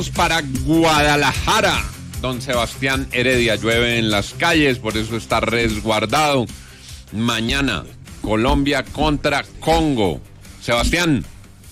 Para Guadalajara, don Sebastián Heredia, llueve en las calles, por eso está resguardado. Mañana, Colombia contra Congo. Sebastián.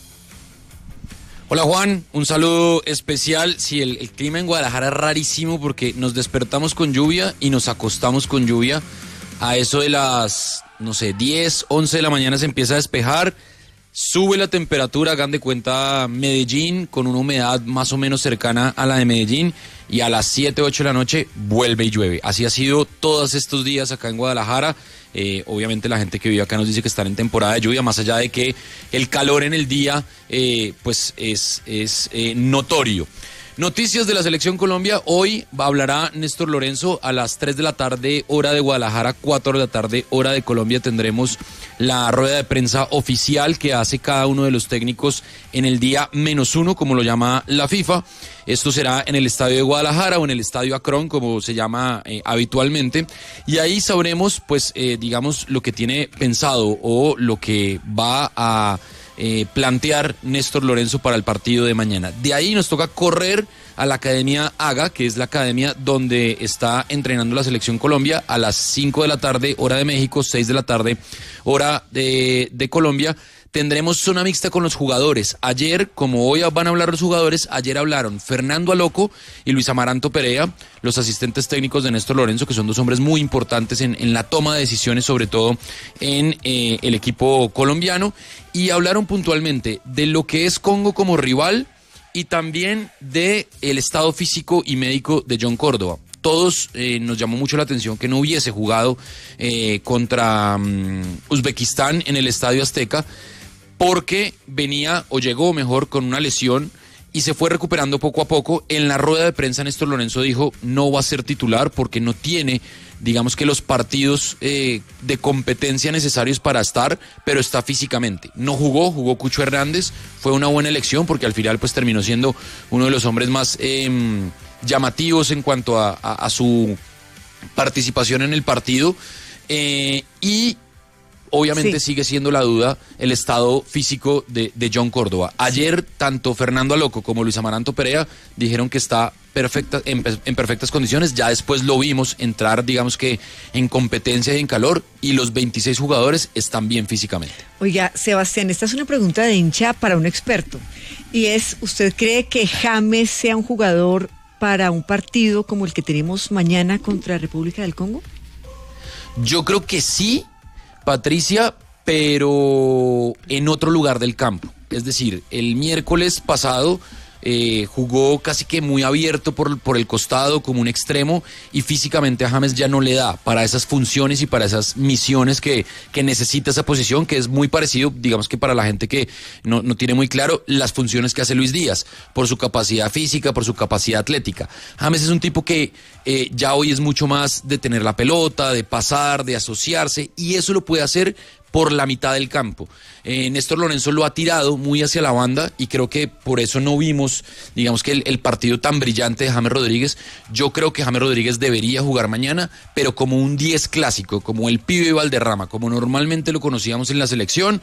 Hola Juan, un saludo especial. Sí, el clima en Guadalajara es rarísimo porque nos despertamos con lluvia y nos acostamos con lluvia. A eso de las, 10, 11 de la mañana se empieza a despejar. Sube la temperatura, hagan de cuenta Medellín, con una humedad más o menos cercana a la de Medellín, y a las 7, 8 de la noche vuelve y llueve. Así ha sido todos estos días acá en Guadalajara. Obviamente la gente que vive acá nos dice que están en temporada de lluvia, más allá de que el calor en el día pues es notorio. Noticias de la Selección Colombia. Hoy hablará Néstor Lorenzo a las 3 de la tarde, hora de Guadalajara, 4 de la tarde, hora de Colombia. Tendremos la rueda de prensa oficial que hace cada uno de los técnicos en el día -1, como lo llama la FIFA. Esto será en el estadio de Guadalajara o en el estadio Akron, como se llama habitualmente. Y ahí sabremos, pues, digamos, lo que tiene pensado o lo que va a plantear Néstor Lorenzo para el partido de mañana. De ahí nos toca correr a la Academia AGA, que es la academia donde está entrenando la Selección Colombia, a las 5 de la tarde, hora de México, 6 de la tarde, hora de Colombia. Tendremos zona mixta con los jugadores. Ayer, como hoy van a hablar los jugadores, ayer hablaron Fernando Aloco y Luis Amaranto Perea, los asistentes técnicos de Néstor Lorenzo, que son dos hombres muy importantes en la toma de decisiones, sobre todo en el equipo colombiano, y hablaron puntualmente de lo que es Congo como rival y también de el estado físico y médico de John Córdoba. Todos nos llamó mucho la atención que no hubiese jugado contra Uzbekistán en el Estadio Azteca, porque venía o llegó mejor con una lesión y se fue recuperando poco a poco. En la rueda de prensa Néstor Lorenzo dijo no va a ser titular porque no tiene, digamos que los partidos de competencia necesarios para estar, pero está físicamente. No jugó Cucho Hernández, fue una buena elección porque al final pues terminó siendo uno de los hombres más llamativos en cuanto a su participación en el partido, y obviamente sigue siendo la duda el estado físico de John Córdoba. Ayer tanto Fernando Aloco como Luis Amaranto Perea dijeron que está en perfectas condiciones. Ya después lo vimos entrar, digamos que en competencia y en calor, y los 26 jugadores están bien físicamente. Oiga, Sebastián, esta es una pregunta de hincha para un experto, y es, ¿usted cree que James sea un jugador para un partido como el que tenemos mañana contra República del Congo? Yo creo que sí, Patricia, pero en otro lugar del campo. Es decir, el miércoles pasado jugó casi que muy abierto por el costado como un extremo, y físicamente a James ya no le da para esas funciones y para esas misiones que necesita esa posición, que es muy parecido, digamos que para la gente que no tiene muy claro las funciones que hace Luis Díaz, por su capacidad física, por su capacidad atlética. James es un tipo que ya hoy es mucho más de tener la pelota, de pasar, de asociarse, y eso lo puede hacer por la mitad del campo. Néstor Lorenzo lo ha tirado muy hacia la banda, y creo que por eso no vimos, digamos que el partido tan brillante de James Rodríguez. Yo creo que James Rodríguez debería jugar mañana, pero como un 10 clásico, como el pibe Valderrama, como normalmente lo conocíamos en la selección.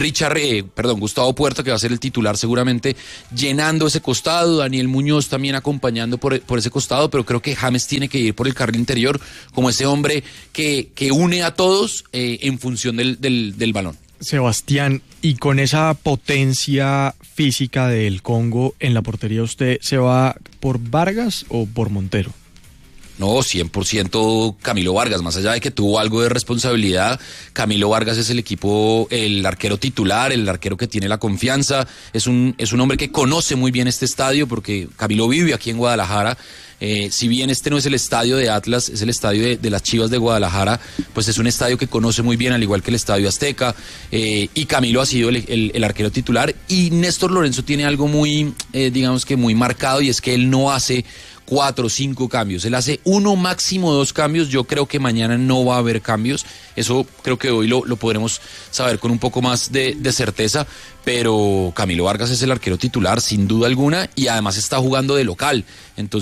Gustavo Puerta, que va a ser el titular seguramente, llenando ese costado, Daniel Muñoz también acompañando por ese costado, pero creo que James tiene que ir por el carril interior como ese hombre que une a todos en función del balón. Sebastián, y con esa potencia física del Congo en la portería, ¿usted se va por Vargas o por Montero? No, 100% Camilo Vargas. Más allá de que tuvo algo de responsabilidad, Camilo Vargas es el arquero titular, el arquero que tiene la confianza. Es un hombre que conoce muy bien este estadio, porque Camilo vive aquí en Guadalajara. Si bien este no es el estadio de Atlas, es el estadio de las Chivas de Guadalajara, pues es un estadio que conoce muy bien, al igual que el Estadio Azteca, y Camilo ha sido el arquero titular. Y Néstor Lorenzo tiene algo muy, digamos que muy marcado, y es que él no hace 4 o 5 cambios, él hace 1, máximo 2 cambios. Yo creo que mañana no va a haber cambios, eso creo que hoy lo podremos saber con un poco más de certeza, pero Camilo Vargas es el arquero titular sin duda alguna, y además está jugando de local, entonces creo que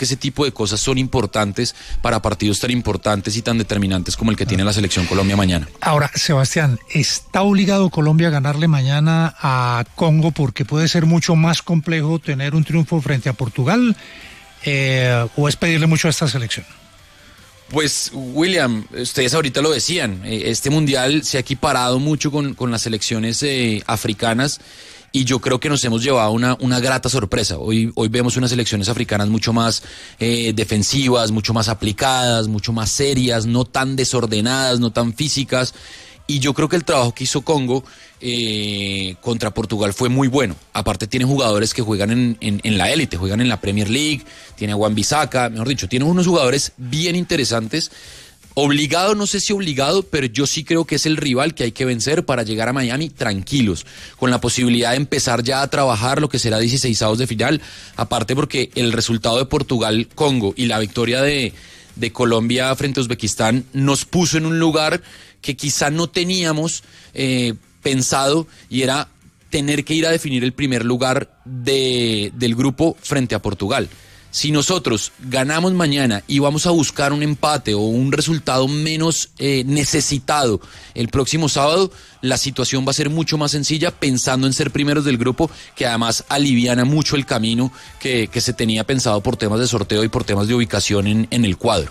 ese tipo de cosas son importantes para partidos tan importantes y tan determinantes como el que tiene la Selección Colombia mañana. Ahora, Sebastián, ¿está obligado Colombia a ganarle mañana a Congo porque puede ser mucho más complejo tener un triunfo frente a Portugal? ¿O es pedirle mucho a esta selección? Pues, William, ustedes ahorita lo decían, este mundial se ha equiparado mucho con las selecciones africanas y yo creo que nos hemos llevado una grata sorpresa. Hoy vemos unas selecciones africanas mucho más defensivas, mucho más aplicadas, mucho más serias, no tan desordenadas, no tan físicas. Y yo creo que el trabajo que hizo Congo contra Portugal fue muy bueno. Aparte tiene jugadores que juegan en la élite, juegan en la Premier League, tiene a Wan-Bissaka, mejor dicho, tiene unos jugadores bien interesantes. Obligado, no sé si obligado, pero yo sí creo que es el rival que hay que vencer para llegar a Miami tranquilos, con la posibilidad de empezar ya a trabajar lo que será 16avos de final. Aparte porque el resultado de Portugal-Congo y la victoria de Colombia frente a Uzbekistán nos puso en un lugar que quizá no teníamos pensado, y era tener que ir a definir el primer lugar del grupo frente a Portugal. Si nosotros ganamos mañana y vamos a buscar un empate o un resultado menos necesitado el próximo sábado, la situación va a ser mucho más sencilla pensando en ser primeros del grupo, que además aliviana mucho el camino que se tenía pensado por temas de sorteo y por temas de ubicación en el cuadro.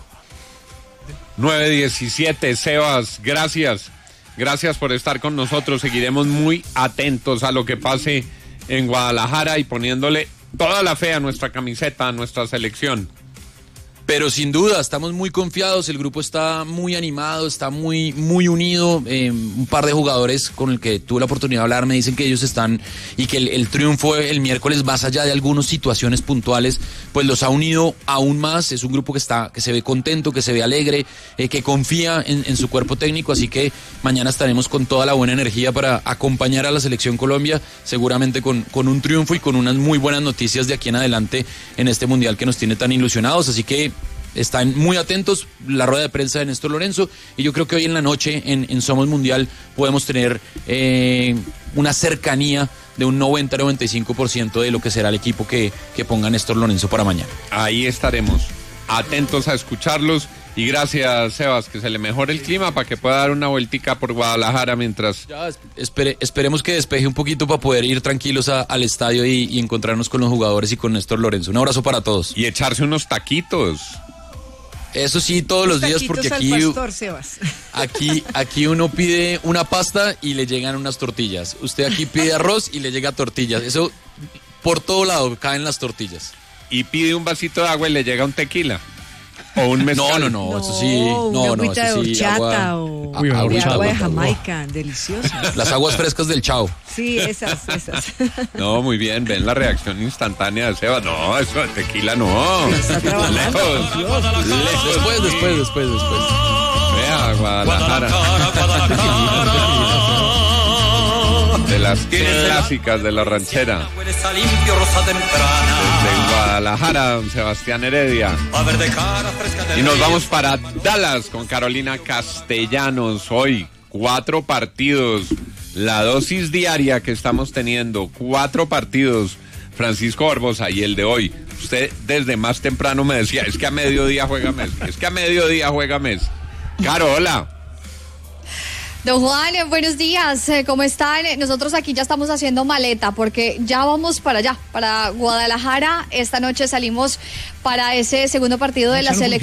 9:17, Sebas, gracias. Gracias por estar con nosotros. Seguiremos muy atentos a lo que pase en Guadalajara y poniéndole toda la fe a nuestra camiseta, a nuestra selección. Pero sin duda, estamos muy confiados, el grupo está muy animado, está muy unido. Un par de jugadores con el que tuve la oportunidad de hablar me dicen que ellos están, y que el triunfo el miércoles, más allá de algunas situaciones puntuales, pues los ha unido aún más. Es un grupo que se ve contento, que se ve alegre, que confía en su cuerpo técnico, así que mañana estaremos con toda la buena energía para acompañar a la Selección Colombia, seguramente con un triunfo y con unas muy buenas noticias de aquí en adelante en este Mundial que nos tiene tan ilusionados, así que están muy atentos, la rueda de prensa de Néstor Lorenzo, y yo creo que hoy en la noche en Somos Mundial podemos tener una cercanía de un 90-95% de lo que será el equipo que ponga Néstor Lorenzo para mañana. Ahí estaremos atentos a escucharlos, y gracias, Sebas, que se le mejore el clima para que pueda dar una vueltica por Guadalajara mientras... Ya, esperemos que despeje un poquito para poder ir tranquilos al estadio y encontrarnos con los jugadores y con Néstor Lorenzo. Un abrazo para todos. Y echarse unos taquitos. Eso sí, todos los días, porque aquí, pastor, Sebas. aquí uno pide una pasta y le llegan unas tortillas. Usted aquí pide arroz y le llega tortillas. Eso por todo lado caen las tortillas. Y pide un vasito de agua y le llega un tequila. O un mezcal. No, eso sí. Una No, agüita eso de sí. horchata agua de agua. Jamaica, deliciosa. Las aguas frescas del Chao. Sí, esas. No, muy bien, ven la reacción instantánea de Sebas. No, eso de tequila no. Está trabajando. Lejos. Después. Vea, Guadalajara. De las clásicas de la ranchera. Desde Guadalajara, don Sebastián Heredia. Y nos vamos para Dallas con Carolina Castellanos. Hoy 4 partidos, la dosis diaria que estamos teniendo, 4 partidos. Francisco Barbosa, y el de hoy, usted desde más temprano me decía, es que a mediodía juega Messi. Caro, hola. Don Juan, buenos días, ¿cómo están? Nosotros aquí ya estamos haciendo maleta porque ya vamos para allá, para Guadalajara. Esta noche salimos para ese segundo partido de la selección.